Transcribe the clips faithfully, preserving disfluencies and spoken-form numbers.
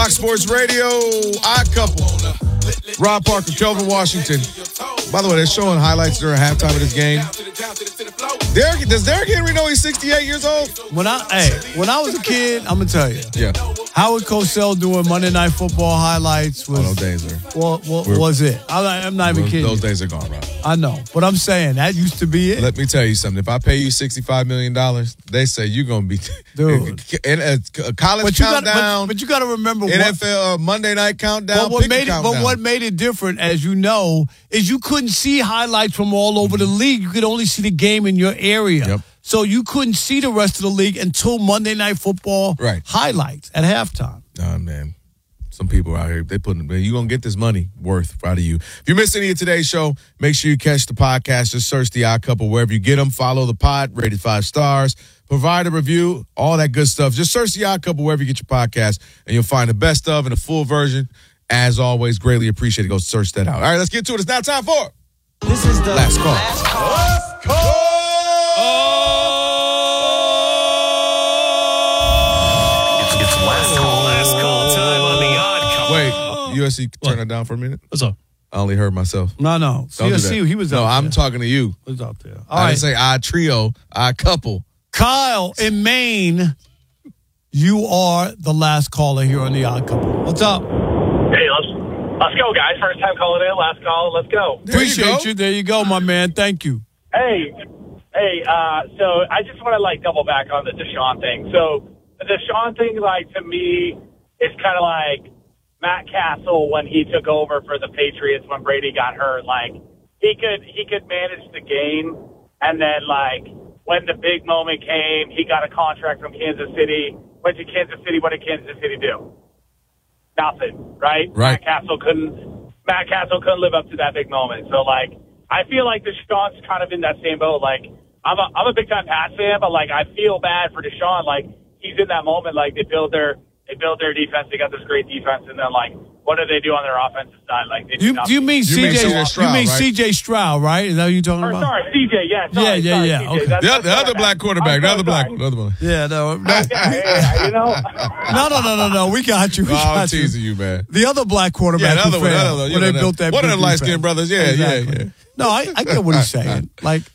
Fox Sports Radio, Odd Couple. Rob Parker, Kelvin Washington. By the way, they're showing highlights during halftime of this game. Derrick, does Derrick Henry know he's sixty-eight years old? When I hey, when I was a kid, I'm gonna tell you. Yeah. Howard Cosell doing Monday Night Football highlights was. Oh, those days are. Well, what was it? I, I'm not even those, kidding. Those days are gone, Rob. I know, but I'm saying that used to be it. Let me tell you something. If I pay you sixty-five million dollars, they say you're gonna be dude. in a, a college but you countdown. Gotta, but, but you got to remember N F L what, uh, Monday Night Countdown. But what made it? Countdown. But what made it different, as you know, is you couldn't see highlights from all over the league. You could only see the game in your area. Yep. So you couldn't see the rest of the league until Monday Night Football right. highlights at halftime. Oh, man. Some people out here, they putting, you're going to get this money worth out of you. If you missed any of today's show, make sure you catch the podcast. Just search The Odd Couple wherever you get them. Follow the pod, rated five stars. Provide a review, all that good stuff. Just search The Odd Couple wherever you get your podcast, and you'll find the best of and a full version. As always, greatly appreciated. Go search that out. All right, let's get to it. It's now time for This is the last call. Last call. Last call. It's, it's last call, last call time on The Odd Couple. Wait, U S C, turn it down for a minute. What's up? I only heard myself. No, no. Don't do C S C, that. he was no, up I'm there. talking to you. He was up there. All I right. didn't say odd trio, odd couple. Kyle in Maine, you are the last caller here on The Odd Couple. What's up? Hey, let's let's go, guys. First time calling in, last call. Let's go. There Appreciate you, you. There you go, my man. Thank you. Hey, hey. Uh, so I just want to like double back on the Deshaun thing. So the Deshaun thing, like to me, is kind of like Matt Castle when he took over for the Patriots when Brady got hurt. Like he could he could manage the game, and then like when the big moment came, he got a contract from Kansas City. Went to Kansas City. What did Kansas City do? Nothing, right? Right. Matt Castle couldn't. Matt Castle couldn't live up to that big moment. So like, I feel like Deshaun's kind of in that same boat. Like, I'm a I'm a big time Pats fan, but like I feel bad for Deshaun. Like he's in that moment. Like they build their they build their defense. They got this great defense, and then like, what do they do on their offensive side? Like, they do, You, nothing. do you mean You mean C J? C J Stroud, you mean right? C J Stroud, right? Is that what you're talking Or, about? sorry, C J. Yeah, sorry, Yeah, yeah, sorry, yeah, C J. okay. That's, The, that's the what other I black meant. quarterback, I'm the so other black, sorry. the other one. Yeah, no, no, Yeah, yeah, you know. no, no, no, no, no. We got you. We Oh, I'm got you. teasing you, man. The other black quarterback. Yeah, the other who one, the failed other one. when You they know, built that. one of big the light-skinned defense. brothers. Yeah, Exactly. yeah, yeah. No, I, I get what he's saying. Like,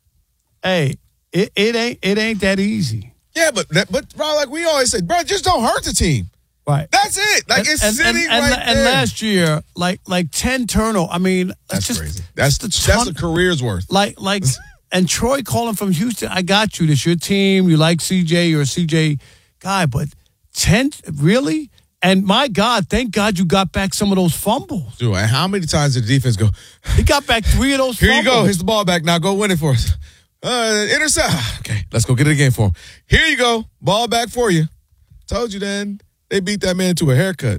hey, it, it ain't it ain't that easy. Yeah, but that, but bro, like we always say, bro, just don't hurt the team. Right. That's it. Like it's and, sitting and, and, right and there. last year, like like ten turnover. I mean, That's just, crazy. That's just a that's ton- a career's worth. Like like and Troy calling from Houston. I got you. This your team. You like C J. You're a C J guy, but ten really. And my God, thank God you got back some of those fumbles. Dude, and how many times did the defense go? He got back three of those Here fumbles. you go. Here's the ball back. Now go win it for us. Uh, intercept. Okay, let's go get it again for him. Here you go. Ball back for you. Told you then. They beat that man to a haircut.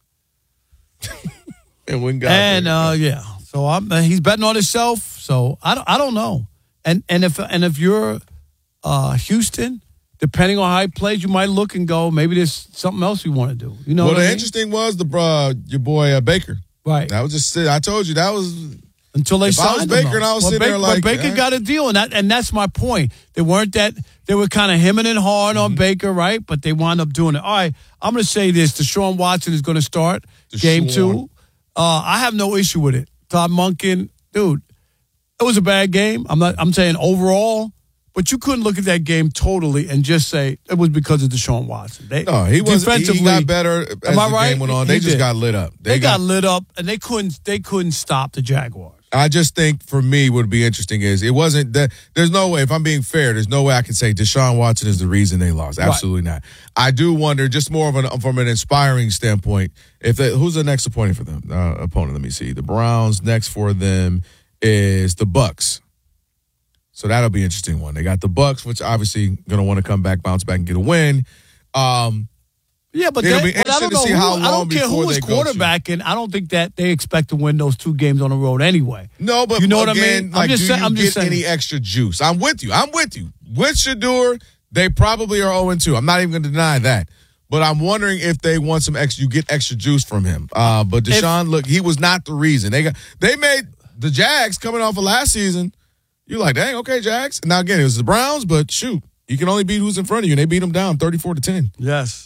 and when God And uh, yeah, so I'm, uh, he's betting on himself. So I don't, I don't know. And and if and if you're uh, Houston, depending on how he plays, you might look and go, maybe there's something else we want to do. You know, well, what the I mean? interesting was the uh, your boy uh, Baker. Right. That was just. I told you that was. Until they If I signed was him, Baker though. and I was Well, sitting Baker, there like, but Baker eh. got a deal, and that and that's my point. They weren't that they were kind of hemming and hawing on Baker, right? But they wound up doing it. All right, I'm going to say this: Deshaun Watson is going to start game Deshaun. two. Uh, I have no issue with it. Todd Monken, dude, it was a bad game. I'm not. I'm saying overall, but you couldn't look at that game totally and just say it was because of Deshaun Watson. They, No, he was. He defensively, got better as am I the right? game went on. He They just did. got lit up. They, got, lit up, and they couldn't. They couldn't stop the Jaguars. I just think for me, what would be interesting is it wasn't that. There's no way. If I'm being fair, there's no way I can say Deshaun Watson is the reason they lost. Absolutely not. I do wonder, just more of an from an inspiring standpoint, if they, who's the next opponent for them? Uh, opponent. Let me see. The Browns. Next for them is the Bucks. So that'll be an interesting one. They got the Bucks, which obviously going to want to come back, bounce back, and get a win. Um, Yeah, but, It'll they, be but I interesting don't to know see who, how I long don't care before who was they go to. quarterbacking. I don't think that they expect to win those two games on the road anyway. No, but you know again, what I mean. like, I'm just do saying. you I'm get just saying. any extra juice? I'm with you. I'm with you. With Shador, they probably are oh and two. I'm not even going to deny that. But I'm wondering if they want some extra. You get extra juice from him. Uh, but Deshaun, look, he was not the reason. They got. They made the Jags coming off of last season. You're like, dang, okay, Jags. Now again, it was the Browns, but shoot, you can only beat who's in front of you, and they beat them down thirty-four to ten. Yes,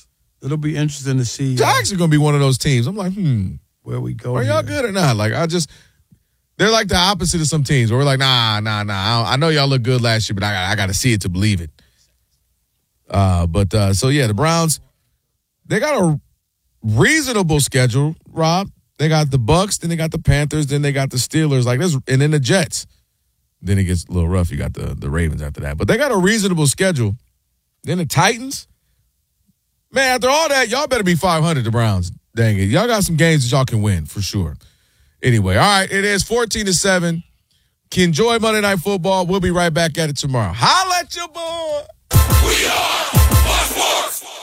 it'll be interesting to see. Jags are going to be one of those teams. I'm like, hmm. Where we go. Are y'all here. good or not? Like, I just, they're like the opposite of some teams where we're like, nah, nah, nah. I, I know y'all look good last year, but I, I got to see it to believe it. Uh, but, uh, so, yeah, the Browns, they got a reasonable schedule, Rob. They got the Bucks, then they got the Panthers, then they got the Steelers, like this, and then the Jets. Then it gets a little rough. You got the, the Ravens after that. But they got a reasonable schedule. Then the Titans. Man, after all that, y'all better be five hundred, the Browns. Dang it. Y'all got some games that y'all can win, for sure. Anyway, all right, it is fourteen to seven. Can enjoy Monday Night Football. We'll be right back at it tomorrow. Holla at your boy. We are Fox Sports.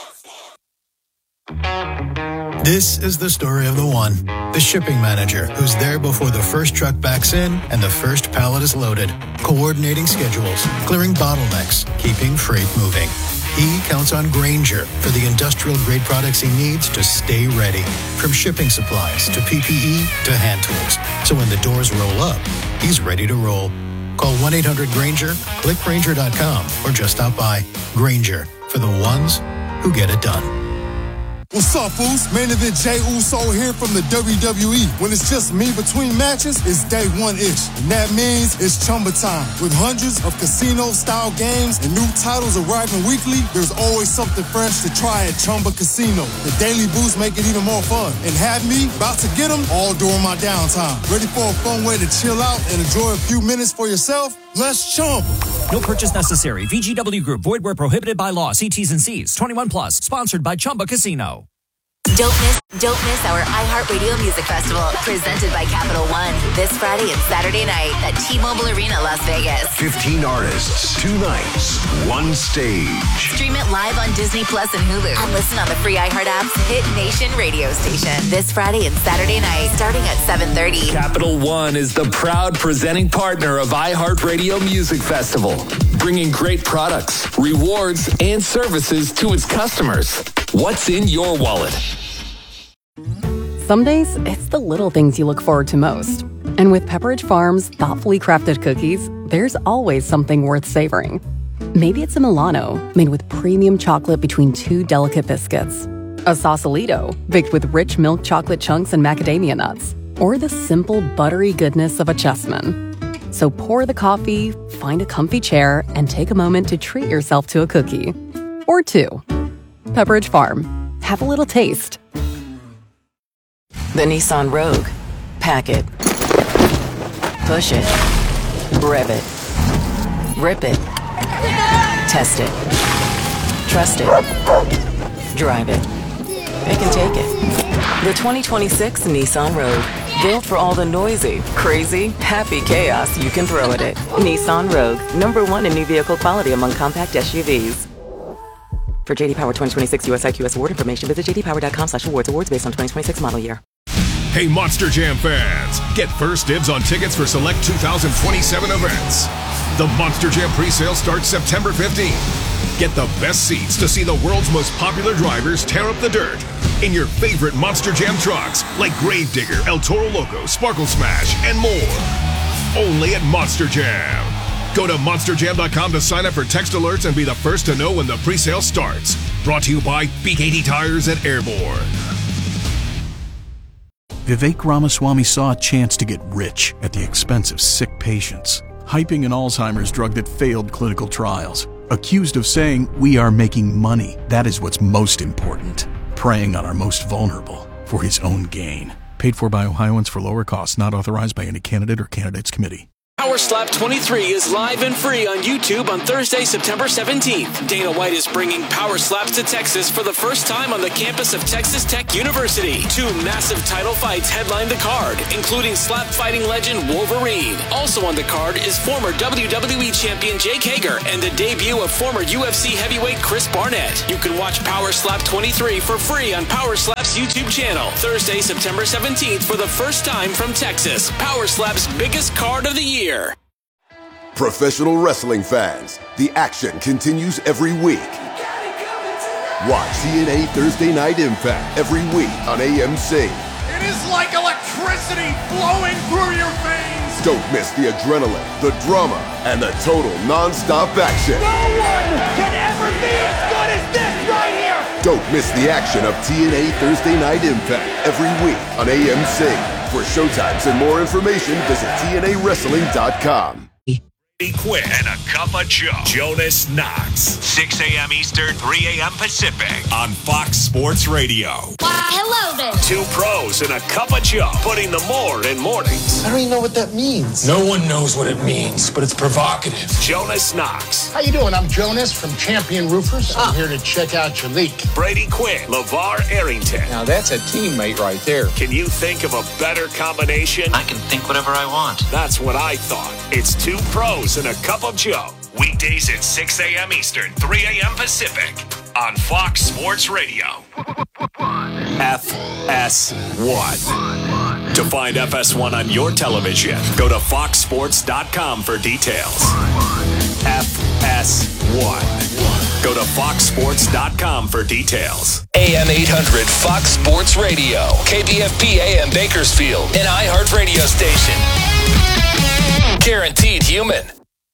This is the story of the one, the shipping manager who's there before the first truck backs in and the first pallet is loaded, coordinating schedules, clearing bottlenecks, keeping freight moving. He counts on Grainger for the industrial-grade products he needs to stay ready, from shipping supplies to P P E to hand tools. So when the doors roll up, he's ready to roll. Call one eight hundred Grainger, click Grainger dot com, or just stop by. Grainger, for the ones who get it done. What's up, fools? Main event Jey Uso here from the W W E. When it's just me between matches, it's day one-ish. And that means it's Chumba time. With hundreds of casino-style games and new titles arriving weekly, there's always something fresh to try at Chumba Casino. The daily boosts make it even more fun. And have me about to get them all during my downtime. Ready for a fun way to chill out and enjoy a few minutes for yourself? Let's Chumba. No purchase necessary. V G W Group. Void where prohibited by law. See T's and C's. twenty-one plus. Sponsored by Chumba Casino. Don't miss, don't miss our iHeartRadio Music Festival, presented by Capital One, this Friday and Saturday night at T-Mobile Arena, Las Vegas. fifteen artists, two nights, one stage. Stream it live on Disney Plus and Hulu, and listen on the free iHeart app's Hit Nation radio station. This Friday and Saturday night, starting at seven thirty. Capital One is the proud presenting partner of iHeartRadio Music Festival, bringing great products, rewards, and services to its customers. What's in your wallet? Some days, it's the little things you look forward to most. And with Pepperidge Farm's thoughtfully crafted cookies, there's always something worth savoring. Maybe it's a Milano, made with premium chocolate between two delicate biscuits. A Sausalito, baked with rich milk chocolate chunks and macadamia nuts. Or the simple, buttery goodness of a Chessman. So pour the coffee, find a comfy chair, and take a moment to treat yourself to a cookie. Or two. Pepperidge Farm. Have a little taste. The Nissan Rogue. Pack it. Push it. Rev it. Rip it. Test it. Trust it. Drive it. It can take it. The twenty twenty-six Nissan Rogue. Built for all the noisy, crazy, happy chaos you can throw at it. Nissan Rogue. Number one in new vehicle quality among compact S U Vs. For J D Power twenty twenty-six U S I Q S award information, visit j d power dot com slash awards. Awards based on twenty twenty-six model year. Hey, Monster Jam fans, get first dibs on tickets for select two thousand twenty-seven events. The Monster Jam presale starts September fifteenth. Get the best seats to see the world's most popular drivers tear up the dirt in your favorite Monster Jam trucks like Gravedigger, El Toro Loco, Sparkle Smash, and more. Only at Monster Jam. Go to monster jam dot com to sign up for text alerts and be the first to know when the presale starts. Brought to you by B K T Tires at Airborne. Vivek Ramaswamy saw a chance to get rich at the expense of sick patients, hyping an Alzheimer's drug that failed clinical trials. Accused of saying, "We are making money. That is what's most important." Preying on our most vulnerable for his own gain. Paid for by Ohioans for lower costs, not authorized by any candidate or candidates committee. Power Slap twenty-three is live and free on YouTube on Thursday, September seventeenth. Dana White is bringing Power Slaps to Texas for the first time on the campus of Texas Tech University. Two massive title fights headline the card, including slap fighting legend Wolverine. Also on the card is former W W E champion Jake Hager and the debut of former U F C heavyweight Chris Barnett. You can watch Power Slap twenty-three for free on Power Slap's YouTube channel. Thursday, September seventeenth for the first time from Texas. Power Slap's biggest card of the year. Professional wrestling fans, the action continues every week. Watch T N A Thursday Night Impact every week on A M C. It is like electricity flowing through your veins. Don't miss the adrenaline, the drama, and the total non-stop action. No one can ever be as good as this right here. Don't miss the action of T N A Thursday Night Impact every week on A M C. For showtimes and more information, visit T N A wrestling dot com. Quinn and a cup of Joe. Jonas Knox. six a.m. Eastern, three a.m. Pacific on Fox Sports Radio. Why, hello there. Two pros and a cup of Joe, putting the more in mornings. I don't even know what that means. No one knows what it means, but it's provocative. Jonas Knox. How you doing? I'm Jonas from Champion Roofers. I'm here to check out your leak. Brady Quinn. LeVar Arrington. Now that's a teammate right there. Can you think of a better combination? I can think whatever I want. That's what I thought. It's two pros and a cup of Joe. Weekdays at six a.m. Eastern, three a.m. Pacific on Fox Sports Radio. F S one. To find F S one on your television, go to fox sports dot com for details. F S one. Go to fox sports dot com for details. A M eight hundred Fox Sports Radio. K B F P A M Bakersfield. An iHeart radio station. Guaranteed human.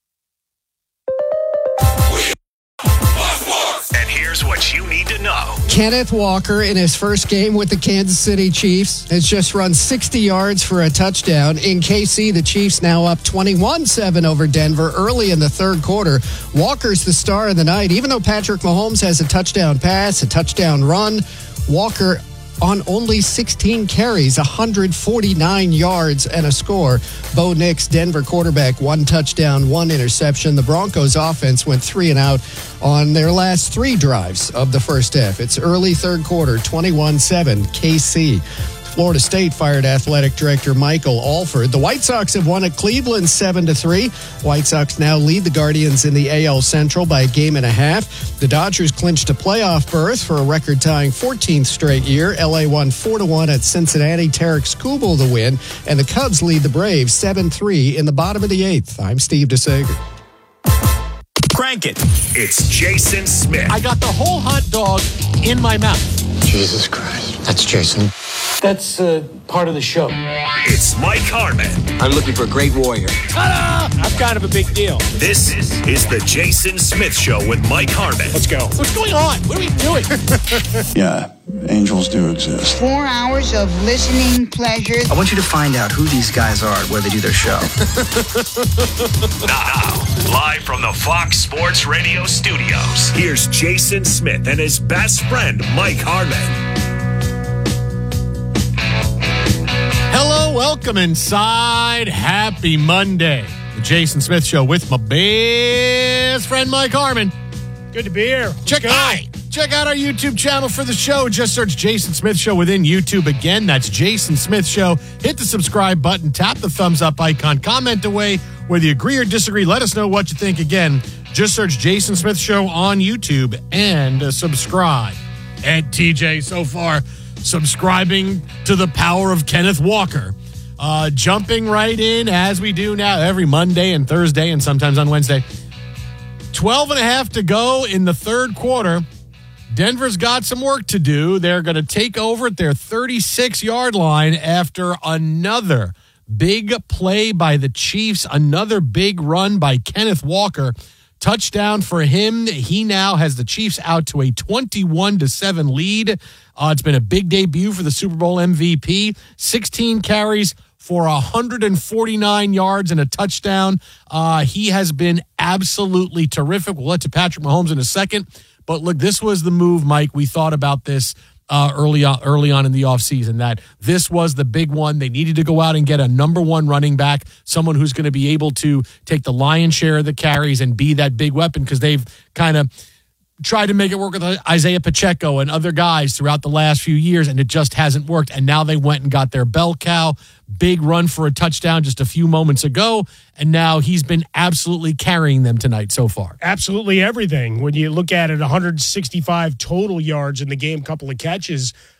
And here's what you need to know. Kenneth Walker, in his first game with the Kansas City Chiefs, has just run sixty yards for a touchdown. In K C, the Chiefs now up twenty-one seven over Denver early in the third quarter. Walker's the star of the night. Even though Patrick Mahomes has a touchdown pass, a touchdown run, Walker on only sixteen carries, one hundred forty-nine yards and a score. Bo Nix, Denver quarterback, one touchdown, one interception. The Broncos offense went three and out on their last three drives of the first half. It's early third quarter, twenty-one seven, K C. Florida State fired athletic director Michael Alford. The White Sox have won at Cleveland seven to three. White Sox now lead the Guardians in the A L Central by a game and a half. The Dodgers clinched a playoff berth for a record-tying fourteenth straight year. L A won four to one at Cincinnati. Tarek Skubal the win. And the Cubs lead the Braves seven three in the bottom of the eighth. I'm Steve DeSager. Crank it. It's Jason Smith. I got the whole hot dog in my mouth. Jesus Christ. That's Jason. That's uh, part of the show. It's Mike Harmon. I'm looking for a great warrior. Ta-da! I'm kind of a big deal. This is the Jason Smith Show with Mike Harmon. Let's go. What's going on? What are we doing? Yeah, angels do exist. Four hours of listening pleasure. I want you to find out who these guys are, where they do their show. Now, live from the Fox Sports Radio studios, here's Jason Smith and his best friend, Mike Harmon. Hello, welcome inside. Happy Monday. The Jason Smith Show with my best friend, Mike Harmon. Good to be here. Check out, check out our YouTube channel for the show. Just search Jason Smith Show within YouTube. Again, that's Jason Smith Show. Hit the subscribe button, tap the thumbs up icon, comment away. Whether you agree or disagree, let us know what you think. Again, just search Jason Smith Show on YouTube and uh, subscribe. And T J, so far, subscribing to the power of Kenneth Walker. Uh, jumping right in, as we do now every Monday and Thursday and sometimes on Wednesday. twelve and a half to go in the third quarter. Denver's got some work to do. They're going to take over at their thirty-six-yard line after another big play by the Chiefs, another big run by Kenneth Walker. Touchdown for him. He now has the Chiefs out to a twenty-one to seven lead. Uh, it's been a big debut for the Super Bowl M V P. sixteen carries for one hundred forty-nine yards and a touchdown. Uh, he has been absolutely terrific. We'll get to Patrick Mahomes in a second. But look, this was the move, Mike. We thought about this uh, early on, early on in the offseason, that this was the big one. They needed to go out and get a number one running back, someone who's going to be able to take the lion's share of the carries and be that big weapon, because they've kind of tried to make it work with Isaiah Pacheco and other guys throughout the last few years, and it just hasn't worked. And now they went and got their bell cow. Big run for a touchdown just a few moments ago, and now he's been absolutely carrying them tonight so far. Absolutely everything. When you look at it, one hundred sixty-five total yards in the game, couple of catches.